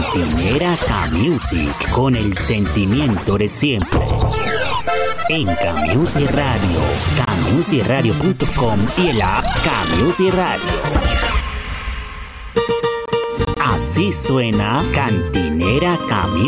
Cantinera K-Music, con el sentimiento de siempre. En K-Music Radio, kmusicradio.com y en la app K-Music Radio. Así suena Cantinera K-Music.